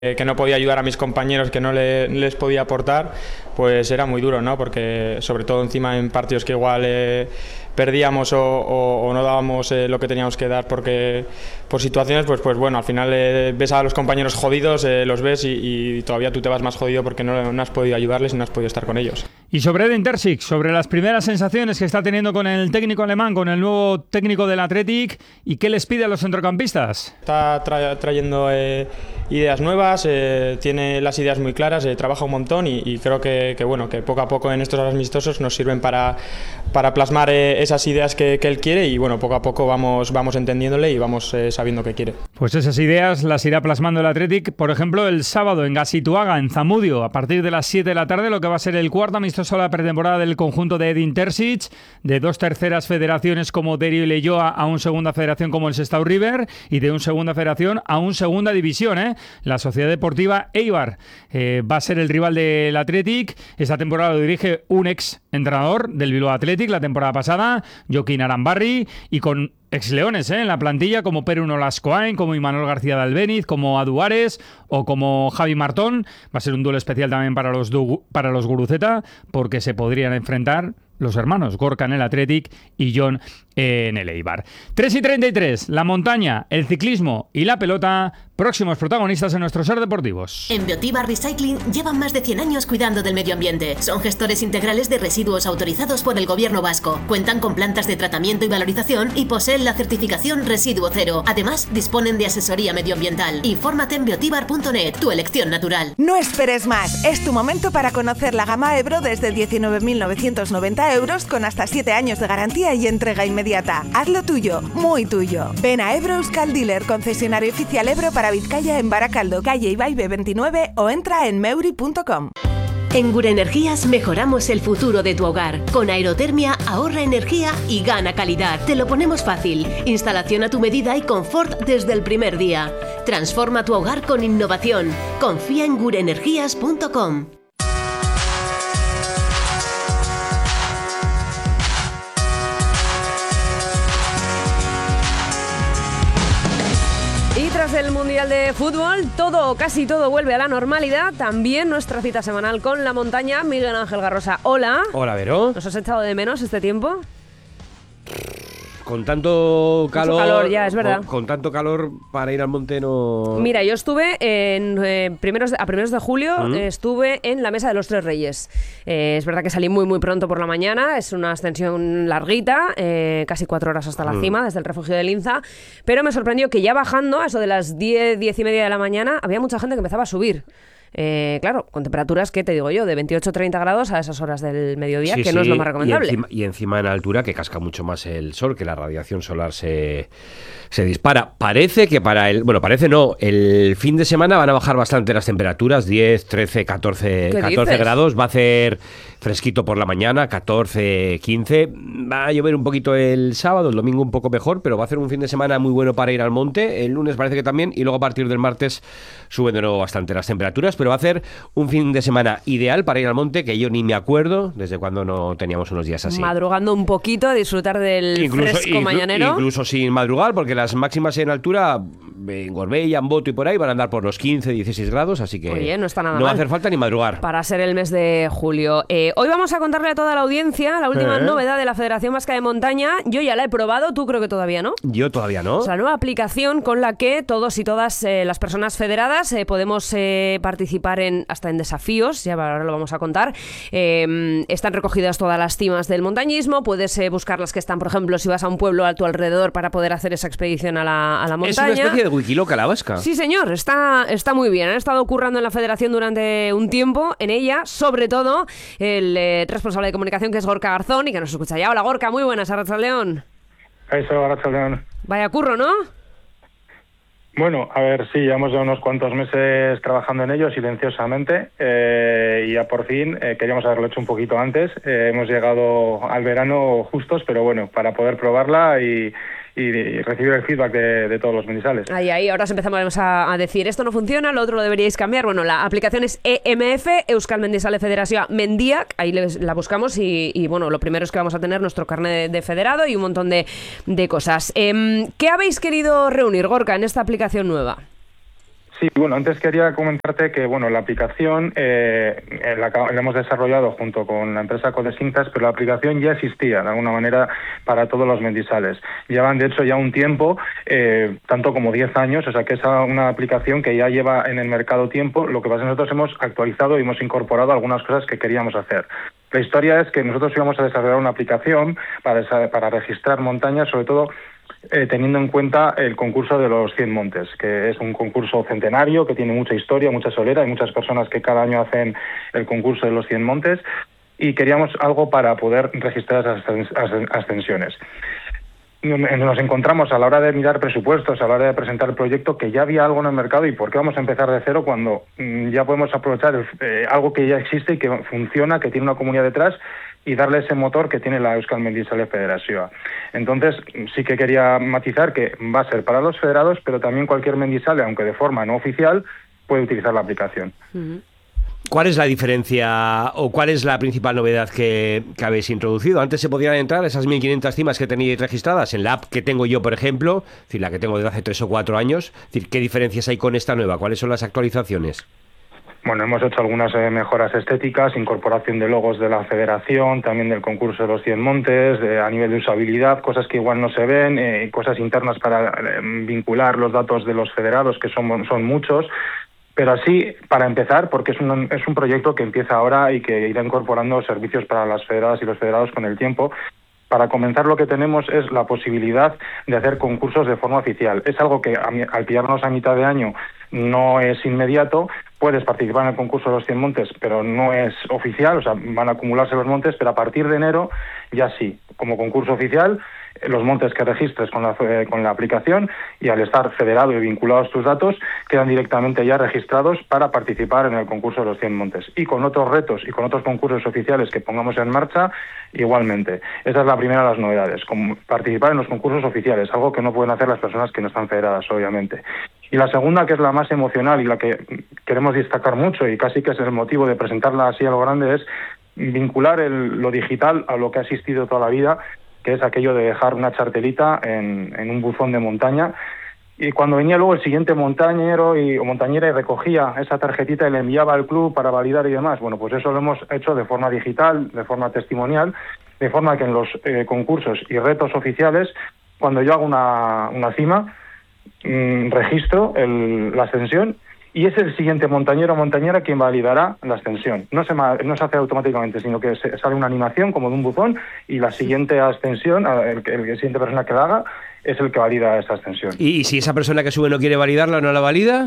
que no podía ayudar a mis compañeros, que no les podía aportar, pues era muy duro, ¿no? Porque sobre todo encima en partidos que igual perdíamos o no dábamos lo que teníamos que dar porque por situaciones, pues bueno, al final ves a los compañeros jodidos, los ves y todavía tú te vas más jodido porque no has podido ayudarles y no has podido estar con ellos. Y sobre Edin Terzic, sobre las primeras sensaciones que está teniendo con el técnico alemán, con el nuevo técnico del Athletic, ¿y qué les pide a los centrocampistas? Está trayendo ideas nuevas, tiene las ideas muy claras, trabaja un montón y creo que poco a poco en estos amistosos nos sirven para plasmar esas ideas que él quiere y bueno, poco a poco vamos entendiéndole y vamos sabiendo qué quiere. Pues esas ideas las irá plasmando el Athletic, por ejemplo, el sábado en Gazituaga, en Zamudio, a partir de las 7 de la tarde, lo que va a ser el cuarto amistoso de la pretemporada del conjunto de Edin Terzic, de 2 terceras federaciones como Derio y Leioa a un segunda federación como el Sestao River y de un segunda federación a un segunda división, La Sociedad Deportiva Eibar va a ser el rival del Athletic. Esta temporada lo dirige un ex entrenador del Bilbao Athletic la temporada pasada, Joaquín Arambarri, y con ex-leones en la plantilla como Peru Nolascoain, como Imanol García de Albéniz, como Aduares o como Javi Martón. Va a ser un duelo especial también para los Guruceta, porque se podrían enfrentar los hermanos Gorka en el Athletic y John en el Eibar. 3:33, la montaña, el ciclismo y la pelota, próximos protagonistas en nuestros Ser Deportivos. En Biotibar Recycling llevan más de 100 años cuidando del medio ambiente. Son gestores integrales de residuos autorizados por el Gobierno vasco. Cuentan con plantas de tratamiento y valorización y poseen la certificación Residuo Cero. Además, disponen de asesoría medioambiental. Infórmate en biotibar.net, tu elección natural. No esperes más. Es tu momento para conocer la gama Ebro desde 19.990 euros con hasta 7 años de garantía y entrega inmediata. Hazlo tuyo, muy tuyo. Ven a Ebro Euskal Dealer, concesionario oficial Ebro para Vizcaya en Baracaldo, calle Ibaibe 29 o entra en meuri.com. En Gure Energías mejoramos el futuro de tu hogar. Con aerotermia ahorra energía y gana calidad. Te lo ponemos fácil. Instalación a tu medida y confort desde el primer día. Transforma tu hogar con innovación. Confía en gureenergías.com. Tras el Mundial de Fútbol, todo, casi todo vuelve a la normalidad. También nuestra cita semanal con la montaña. Miguel Ángel Garrosa, hola. Hola, Vero. ¿Nos has echado de menos este tiempo? Con tanto calor, mucho calor ya, es verdad. Con tanto calor para ir al monte no... Mira, yo estuve a primeros de julio, estuve en la Mesa de los Tres Reyes. Es verdad que salí muy pronto por la mañana, es una ascensión larguita, casi 4 horas hasta la cima, desde el refugio de Linza, pero me sorprendió que ya bajando, a eso de las 10 y media de la mañana, había mucha gente que empezaba a subir. Claro, con temperaturas, ¿qué te digo yo? De 28-30 grados a esas horas del mediodía, sí, que no es lo más recomendable. Y encima en altura, que casca mucho más el sol, que la radiación solar se dispara. Parece que el fin de semana van a bajar bastante las temperaturas, 10, 13, 14 grados. Va a hacer fresquito por la mañana, 14, 15. Va a llover un poquito el sábado, el domingo un poco mejor, pero va a ser un fin de semana muy bueno para ir al monte. El lunes parece que también, y luego a partir del martes suben de nuevo bastante las temperaturas, pero va a ser un fin de semana ideal para ir al monte, que yo ni me acuerdo desde cuando no teníamos unos días así. Madrugando un poquito, a disfrutar del fresco mañanero. Incluso sin madrugar, porque las máximas en altura, en Gorbella, en Boto y por ahí, van a andar por los 15, 16 grados, así que oye, no está nada mal. No va a hacer falta ni madrugar. Para ser el mes de julio. Hoy vamos a contarle a toda la audiencia la última novedad de la Federación Vasca de Montaña. Yo ya la he probado, tú creo que todavía no. Yo todavía no. Es la nueva aplicación con la que todos y todas las personas federadas podemos participar hasta en desafíos, ya ahora lo vamos a contar. Están recogidas todas las cimas del montañismo, puedes buscar las que están, por ejemplo, si vas a un pueblo a tu alrededor para poder hacer esa expedición a la montaña. Es una especie de Wikiloca la vasca. Sí, señor, está muy bien. Han estado currando en la federación durante un tiempo en ella, sobre todo el responsable de comunicación, que es Gorka Garzón, y que nos escucha ya. Hola, Gorka, muy buenas, Arratsaldeon. Eso, Arratsaldeon. Vaya curro, ¿no? Bueno, a ver, sí, llevamos ya unos cuantos meses trabajando en ello silenciosamente y ya por fin queríamos haberlo hecho un poquito antes. Hemos llegado al verano justos, pero bueno, para poder probarla y recibir el feedback de todos los mendizales. Ahí, ahora os empezamos a decir, esto no funciona, lo otro lo deberíais cambiar. Bueno, la aplicación es EMF, Euskal Mendizale Federazioa Mendiak, ahí la buscamos y bueno, lo primero es que vamos a tener nuestro carnet de federado y un montón de cosas. ¿Qué habéis querido reunir, Gorka, en esta aplicación nueva? Sí, bueno, antes quería comentarte que, bueno, la aplicación la hemos desarrollado junto con la empresa Codesintas, pero la aplicación ya existía de alguna manera para todos los mendizales. Llevan, de hecho, ya un tiempo, tanto como 10 años, o sea que es una aplicación que ya lleva en el mercado tiempo. Lo que pasa es que nosotros hemos actualizado y hemos incorporado algunas cosas que queríamos hacer. La historia es que nosotros íbamos a desarrollar una aplicación para registrar montañas, sobre todo teniendo en cuenta el concurso de los 100 montes, que es un concurso centenario, que tiene mucha historia, mucha solera, hay muchas personas que cada año hacen el concurso de los 100 montes, y queríamos algo para poder registrar esas ascensiones. Nos encontramos a la hora de mirar presupuestos, a la hora de presentar el proyecto, que ya había algo en el mercado, y ¿por qué vamos a empezar de cero cuando ya podemos aprovechar algo que ya existe y que funciona, que tiene una comunidad detrás, y darle ese motor que tiene la Euskal Mendizale Federazioa? Entonces, sí que quería matizar que va a ser para los federados, pero también cualquier mendizale, aunque de forma no oficial, puede utilizar la aplicación. ¿Cuál es la diferencia o cuál es la principal novedad que habéis introducido? Antes se podían entrar esas 1.500 cimas que teníais registradas en la app que tengo yo, por ejemplo, es decir, la que tengo desde hace 3 o 4 años. Es decir, ¿qué diferencias hay con esta nueva? ¿Cuáles son las actualizaciones? Bueno, hemos hecho algunas mejoras estéticas, incorporación de logos de la federación, también del concurso de los 100 montes, a nivel de usabilidad, cosas que igual no se ven, cosas internas para vincular los datos de los federados, que son muchos. Pero así, para empezar, porque es un proyecto que empieza ahora y que irá incorporando servicios para las federadas y los federados con el tiempo. Para comenzar, lo que tenemos es la posibilidad de hacer concursos de forma oficial. Es algo que al pillarnos a mitad de año no es inmediato. Puedes participar en el concurso de los 100 montes, pero no es oficial, o sea, van a acumularse los montes, pero a partir de enero ya sí, como concurso oficial, los montes que registres con la aplicación, y al estar federado y vinculados tus datos, quedan directamente ya registrados para participar en el concurso de los 100 montes. Y con otros retos y con otros concursos oficiales que pongamos en marcha, igualmente. Esa es la primera de las novedades, como participar en los concursos oficiales, algo que no pueden hacer las personas que no están federadas, obviamente. Y la segunda, que es la más emocional y la que queremos destacar mucho, y casi que es el motivo de presentarla así a lo grande, es vincular lo digital a lo que ha existido toda la vida, que es aquello de dejar una chartelita en un buzón de montaña, y cuando venía luego el siguiente montañero o montañera y recogía esa tarjetita y le enviaba al club para validar y demás, bueno, pues eso lo hemos hecho de forma digital, de forma testimonial, de forma que en los concursos y retos oficiales, cuando yo hago una cima, registro la ascensión, y es el siguiente montañero o montañera quien validará la ascensión. No se hace automáticamente, sino que sale una animación como de un buzón, y la siguiente ascensión, la siguiente persona que la haga, es el que valida esa ascensión. ¿Y si esa persona que sube no quiere validarla, no la valida?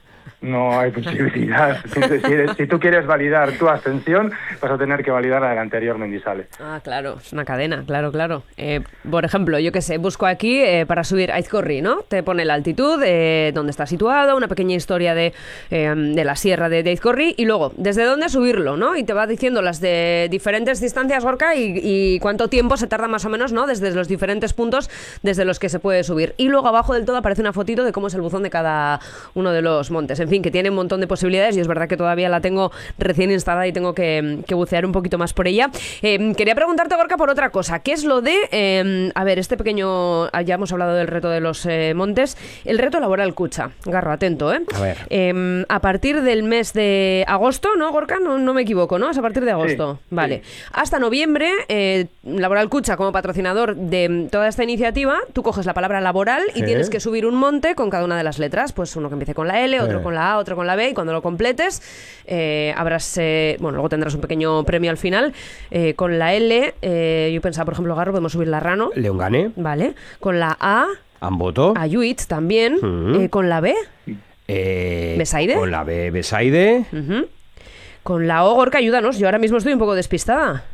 No hay posibilidad. Si tú quieres validar tu ascensión, vas a tener que validar la del anterior mendizale. Ah, claro, es una cadena, claro. Por ejemplo, yo qué sé, busco aquí para subir Aizkorri, ¿no? Te pone la altitud, dónde está situado, una pequeña historia de la sierra de Aizkorri, y luego, desde dónde subirlo, ¿no? Y te va diciendo las de diferentes distancias, Gorka, y cuánto tiempo se tarda más o menos, ¿no? Desde los diferentes puntos desde los que se puede subir. Y luego abajo del todo aparece una fotito de cómo es el buzón de cada uno de los montes. En fin, que tiene un montón de posibilidades, y es verdad que todavía la tengo recién instalada y tengo que bucear un poquito más por ella. Quería preguntarte, Gorka, por otra cosa. ¿Qué es lo de, este pequeño, ya hemos hablado del reto de los montes, el reto laboral Kutxa? Garro, atento, ¿eh? A ver. A partir del mes de agosto, ¿no, Gorka? No me equivoco, ¿no? Es a partir de agosto. Sí, vale. Sí. Hasta noviembre, Laboral Kutxa, como patrocinador de toda esta iniciativa, tú coges la palabra laboral y tienes que subir un monte con cada una de las letras. Pues uno que empiece con la L, otro con la A, otro con la B, y cuando lo completes habrás, luego tendrás un pequeño premio al final. Con la L, yo pensaba, por ejemplo, Garro, podemos subir la Rano. Leongane. Vale. Con la A, Amboto. Ayuit también. Con la B, Besaide. Con la B, Besaide. Con la O, Gorka, ayúdanos, yo ahora mismo estoy un poco despistada.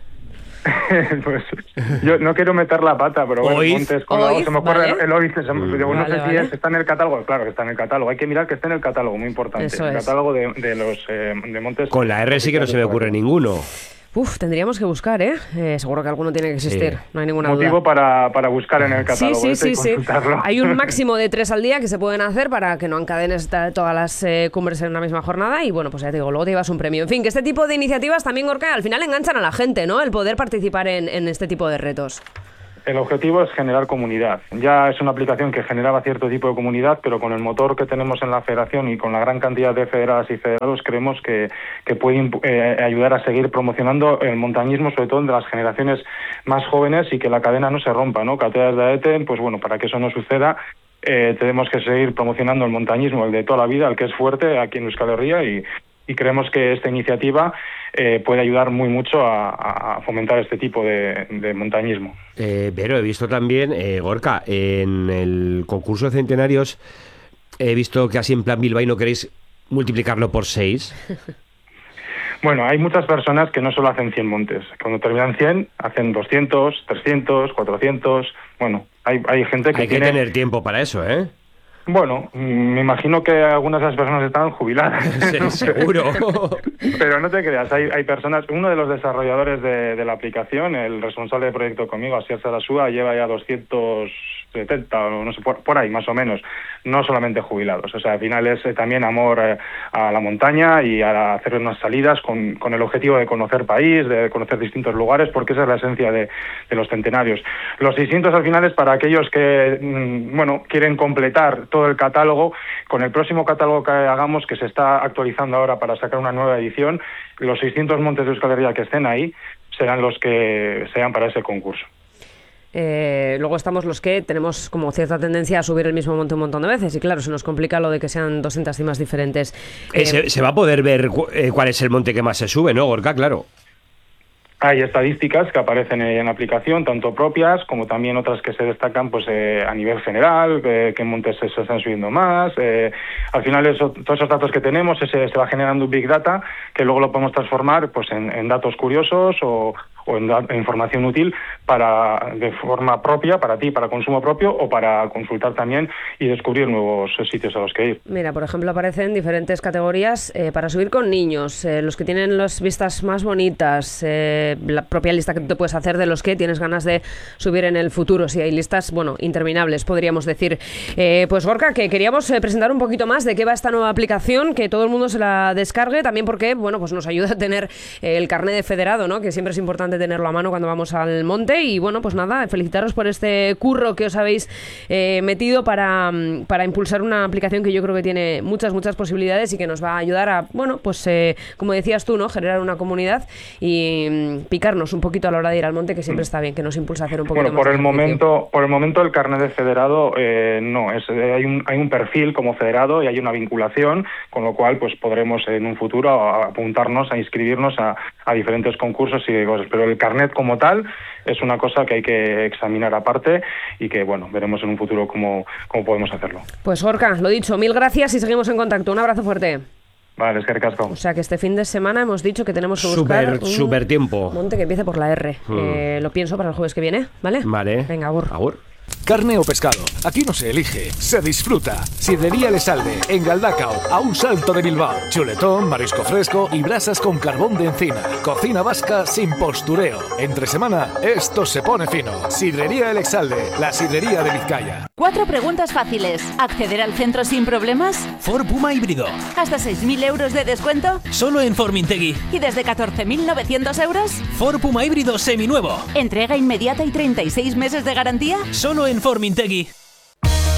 Pues yo no quiero meter la pata, pero bueno, Oiz. montes con la O, se me ocurre Vale. el Oiz, no sé si está en el catálogo. Claro que está en el catálogo, hay que mirar que esté en el catálogo, muy importante. Eso el es. catálogo de los de montes. Con la R sí que no se me ocurre ninguno. Tendríamos que buscar, ¿eh? Seguro que alguno tiene que existir, Sí. no hay ninguna Motivo duda. para buscar en el catálogo. Sí. Consultarlo. Hay un máximo de 3 al día que se pueden hacer para que no encadenes todas las cumbres en una misma jornada, y bueno, pues ya te digo, luego te llevas un premio. En fin, que este tipo de iniciativas también, Gorka, al final enganchan a la gente, ¿no? El poder participar en este tipo de retos. El objetivo es generar comunidad. Ya es una aplicación que generaba cierto tipo de comunidad, pero con el motor que tenemos en la federación y con la gran cantidad de federadas y federados, creemos que puede ayudar a seguir promocionando el montañismo, sobre todo de las generaciones más jóvenes, y que la cadena no se rompa, ¿no? Cateas de AETE, pues bueno, para que eso no suceda, tenemos que seguir promocionando el montañismo, el de toda la vida, el que es fuerte aquí en Euskal Herria, y creemos que esta iniciativa puede ayudar muy mucho a fomentar este tipo de montañismo. Pero he visto también, Gorka, en el concurso de centenarios, he visto que así en plan bilbaíno queréis multiplicarlo por 6. Bueno, hay muchas personas que no solo hacen 100 montes. Cuando terminan 100, hacen 200, 300, 400... Bueno, hay gente que Hay que tener tiempo para eso, ¿eh? Bueno, me imagino que algunas de las personas están jubiladas. Sí, seguro. Pero no te creas, hay personas... Uno de los desarrolladores de la aplicación, el responsable de proyecto conmigo, Asier Sarasúa, lleva ya 270, o no sé, por ahí más o menos, no solamente jubilados. O sea, al final es también amor a la montaña y a hacer unas salidas con el objetivo de conocer país, de conocer distintos lugares, porque esa es la esencia de los centenarios. Los 600 al final es para aquellos que, bueno, quieren completar todo el catálogo. Con el próximo catálogo que hagamos, que se está actualizando ahora para sacar una nueva edición, los 600 montes de Euskal Herria que estén ahí serán los que sean para ese concurso. Luego estamos los que tenemos como cierta tendencia a subir el mismo monte un montón de veces, y claro, se nos complica lo de que sean 200 cimas diferentes. Se va a poder ver cuál es el monte que más se sube, ¿no, Gorka? Claro. Hay estadísticas que aparecen en la aplicación, tanto propias como también otras que se destacan pues a nivel general, qué montes se están subiendo más. Al final todos esos datos que tenemos se va generando un Big Data que luego lo podemos transformar pues en datos curiosos o en información útil de forma propia, para ti, para consumo propio, o para consultar también y descubrir nuevos sitios a los que ir. Mira, por ejemplo, aparecen diferentes categorías para subir con niños, los que tienen las vistas más bonitas, la propia lista que tú te puedes hacer de los que tienes ganas de subir en el futuro. Si hay listas, bueno, interminables, podríamos decir. Pues Gorka, que queríamos presentar un poquito más de qué va esta nueva aplicación, que todo el mundo se la descargue, también porque, bueno, pues nos ayuda a tener el carné de federado, ¿no? Que siempre es importante tenerlo a mano cuando vamos al monte. Y bueno, pues nada, felicitaros por este curro que os habéis metido para impulsar una aplicación que yo creo que tiene muchas posibilidades y que nos va a ayudar a, bueno, pues como decías tú, ¿no? Generar una comunidad y picarnos un poquito a la hora de ir al monte, que siempre está bien, que nos impulsa a hacer un poquito más. Por el momento el carnet de federado no, hay un perfil como federado y hay una vinculación, con lo cual pues podremos en un futuro apuntarnos a inscribirnos a diferentes concursos y cosas, pero el carnet como tal es una cosa que hay que examinar aparte y que, bueno, veremos en un futuro cómo podemos hacerlo. Pues Gorka, lo dicho, mil gracias y seguimos en contacto. Un abrazo fuerte. Vale, es que recasco. O sea que este fin de semana hemos dicho que tenemos que buscar super tiempo. Monte que empiece por la R. Lo pienso para el jueves que viene, ¿vale? Vale. Venga, agur. Carne o pescado, aquí no se elige, se disfruta. Sidrería El Esalde, en Galdacao, a un salto de Bilbao. Chuletón, marisco fresco y brasas con carbón de encina. Cocina vasca sin postureo. Entre semana, esto se pone fino. Sidrería El Esalde, la sidrería de Vizcaya. 4 preguntas fáciles. ¿Acceder al centro sin problemas? Ford Puma híbrido. ¿Hasta 6.000 euros de descuento? Solo en Formintegui. ¿Y desde 14.900 euros? Ford Puma híbrido seminuevo. ¿Entrega inmediata y 36 meses de garantía? Solo en Formintegui.